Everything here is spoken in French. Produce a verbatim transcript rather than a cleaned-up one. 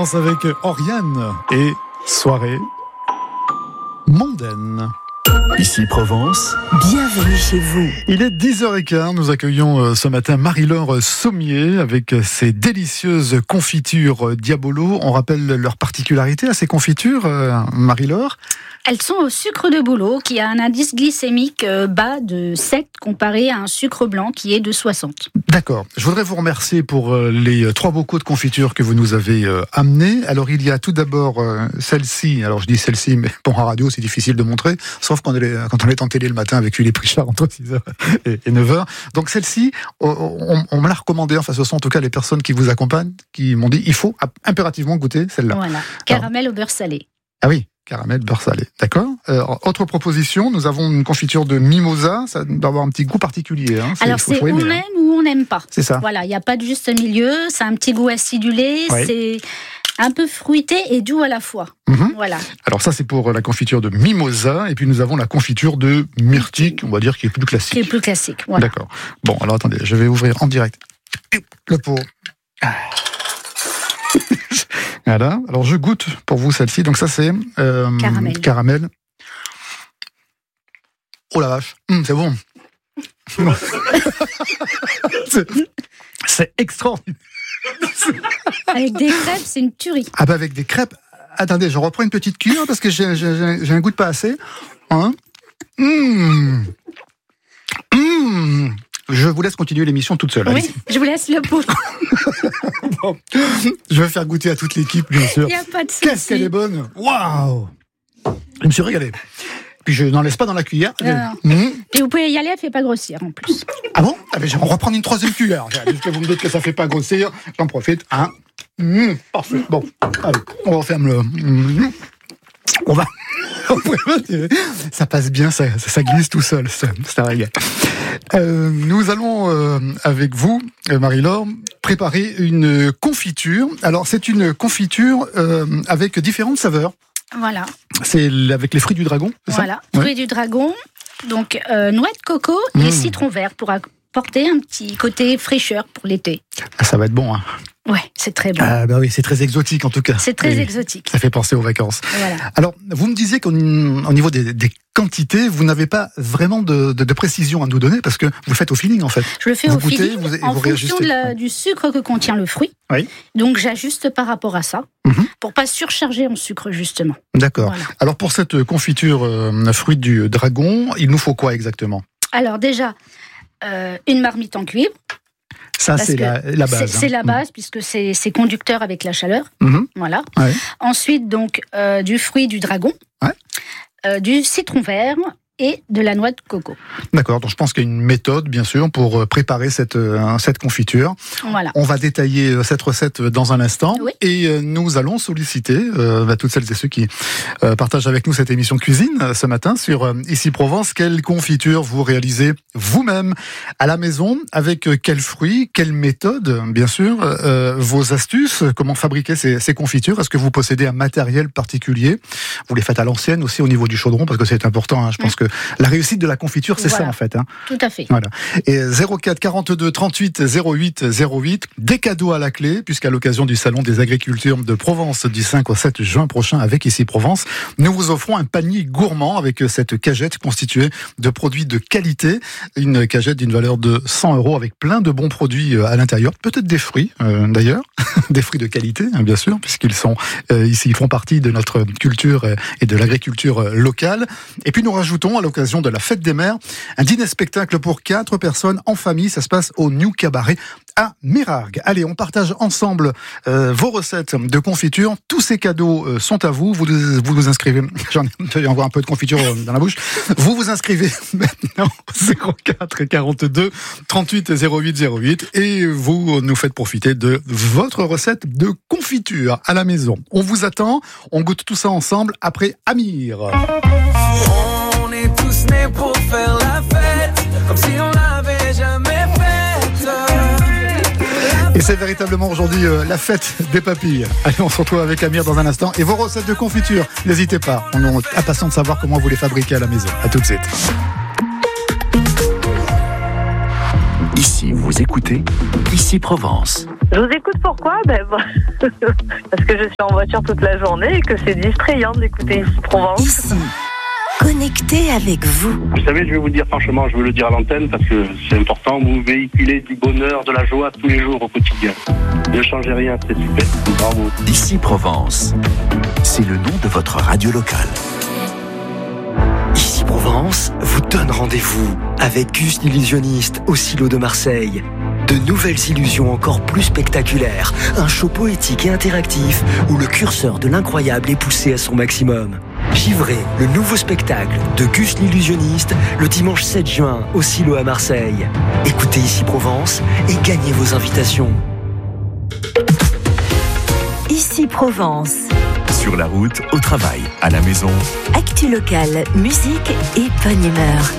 Provence avec Oriane et soirée mondaine. Ici Provence. Bienvenue chez vous. Il est dix heures quinze, nous accueillons ce matin Marie-Laure Sommier avec ses délicieuses confitures Diabolo. On rappelle leur particularité à ces confitures, Marie-Laure? Elles sont au sucre de bouleau qui a un indice glycémique bas de sept comparé à un sucre blanc qui est de soixante. D'accord. Je voudrais vous remercier pour les trois bocaux de confiture que vous nous avez amenés. Alors il y a tout d'abord celle-ci. Alors je dis celle-ci, mais bon, en radio c'est difficile de montrer, sauf quand on est, quand on est en télé le matin avec Philippe Richard entre six heures et neuf heures. Donc celle-ci, on, on me l'a recommandée, enfin ce sont en tout cas les personnes qui vous accompagnent, qui m'ont dit il faut impérativement goûter celle-là. Voilà. Caramel Alors, au beurre salé. Ah oui. Caramel, beurre salé, d'accord. Euh, autre proposition, nous avons une confiture de mimosa, ça doit avoir un petit goût particulier. Hein. Alors c'est où on aime hein. ou on n'aime pas. C'est ça. Voilà, il n'y a pas de juste milieu, c'est un petit goût acidulé, oui. C'est un peu fruité et doux à la fois. Mm-hmm. Voilà. Alors ça c'est pour la confiture de mimosa, et puis nous avons la confiture de myrtille, on va dire qui est plus classique. Qui est plus classique, voilà. D'accord. Bon, alors attendez, je vais ouvrir en direct le pot. Ah. Voilà, alors je goûte pour vous celle-ci. Donc ça c'est euh, caramel. caramel. Oh la vache, mmh, c'est bon. c'est, c'est extraordinaire. Avec des crêpes, c'est une tuerie. Ah bah avec des crêpes. Attendez, je reprends une petite cuillère parce que j'ai, j'ai, j'ai un goût de pas assez. Hein. Mmh. Mmh. Je vous laisse continuer l'émission toute seule. Oui, allez-y. Je vous laisse le pot. Bon, je vais faire goûter à toute l'équipe, bien sûr. Il n'y a pas de souci. Qu'est-ce qu'elle est bonne! Waouh! Je me suis régalé. Puis je n'en laisse pas dans la cuillère. Mmh. Et vous pouvez y aller, elle ne fait pas grossir en plus. Ah bon? Ah ben, on va reprendre une troisième cuillère. Puisque vous me dites que ça ne fait pas grossir, j'en profite. Hein? Mmh, parfait. Bon, allez, on referme le. Mmh. On va. Ça passe bien, ça, ça glisse tout seul, ça, c'est un régal. Euh, nous allons, euh, avec vous, Marie-Laure, préparer une confiture. Alors, c'est une confiture euh, avec différentes saveurs. Voilà. C'est avec les fruits du dragon, c'est voilà. ça? Fruits ouais. du dragon, donc euh, noix de coco mmh. et citron vert pour apporter un petit côté fraîcheur pour l'été. Ah, ça va être bon, hein. Ouais, c'est très bon. Ah bah oui, c'est très exotique en tout cas. C'est très et exotique. Ça fait penser aux vacances. Voilà. Alors, vous me disiez qu'au niveau des, des quantités, vous n'avez pas vraiment de, de, de précision à nous donner parce que vous le faites au feeling en fait. Je le fais vous au goûtez, feeling vous, en vous fonction de la, du sucre que contient le fruit. Oui. Donc j'ajuste par rapport à ça mm-hmm. pour pas surcharger en sucre justement. D'accord. Voilà. Alors pour cette confiture euh, fruit du dragon, il nous faut quoi exactement? Alors déjà, euh, une marmite en cuivre. Ça, c'est la, la base. C'est, c'est hein. la base, mmh. puisque c'est, c'est conducteur avec la chaleur. Mmh. Voilà. Ouais. Ensuite, donc, euh, du fruit du dragon, ouais. euh, du citron vert et de la noix de coco. D'accord, donc je pense qu'il y a une méthode, bien sûr, pour préparer cette, euh, cette confiture. Voilà. On va détailler cette recette dans un instant. Oui. Et euh, nous allons solliciter euh, bah, toutes celles et ceux qui euh, partagent avec nous cette émission cuisine euh, ce matin sur euh, Ici Provence. Quelle confiture vous réalisez vous-même à la maison? Avec euh, quels fruits? Quelle méthode, bien sûr? euh, Vos astuces? Comment fabriquer ces, ces confitures? Est-ce que vous possédez un matériel particulier? Vous les faites à l'ancienne aussi au niveau du chaudron, parce que c'est important. Hein, je pense mmh. que la réussite de la confiture, c'est voilà. ça en fait. Hein. Tout à fait. Voilà. Et zéro quatre quarante-deux trente-huit zéro huit zéro huit, des cadeaux à la clé, puisqu'à l'occasion du Salon des Agricultures de Provence du cinq au sept juin prochain avec Ici Provence, nous vous offrons un panier gourmand avec cette cagette constituée de produits de qualité, une cagette d'une valeur de cent euros avec plein de bons produits à l'intérieur, peut-être des fruits euh, d'ailleurs, des fruits de qualité hein, bien sûr, puisqu'ils sont euh, ici, ils font partie de notre culture et de l'agriculture locale. Et puis nous rajoutons à l'occasion de la fête des mères un dîner-spectacle pour quatre personnes en famille. Ça se passe au New Cabaret à Mérargues. Allez, on partage ensemble euh, vos recettes de confiture. Tous ces cadeaux euh, sont à vous. Vous vous, vous inscrivez. J'en ai encore un peu de confiture dans la bouche. Vous vous inscrivez maintenant zéro quatre quarante-deux trente-huit zéro huit zéro huit et vous nous faites profiter de votre recette de confiture à la maison. On vous attend. On goûte tout ça ensemble après Amir. On est tous nés pour faire la fête, comme si on l'avait jamais faite. Et c'est véritablement aujourd'hui euh, la fête des papilles. Allez, on se retrouve avec Amir dans un instant. Et vos recettes de confiture, n'hésitez pas. On est impatient de savoir comment vous les fabriquez à la maison. À tout de suite. Ici, vous écoutez Ici Provence. Je vous écoute pourquoi? Ben, parce que je suis en voiture toute la journée et que c'est distrayant d'écouter Ici Provence. Ici, connecté avec vous. Vous savez, je vais vous dire franchement, je veux le dire à l'antenne parce que c'est important, vous véhiculez du bonheur, de la joie tous les jours au quotidien. Ne changez rien, c'est super, bravo. Ici Provence, c'est le nom de votre radio locale. Ici Provence vous donne rendez-vous avec Gus l'illusionniste au Silo de Marseille. De nouvelles illusions encore plus spectaculaires, un show poétique et interactif où le curseur de l'incroyable est poussé à son maximum. Givré, le nouveau spectacle de Gus l'illusionniste, le dimanche sept juin au Silo à Marseille. Écoutez Ici Provence et gagnez vos invitations. Ici Provence. Sur la route, au travail, à la maison. Actu locale, musique et bonne humeur.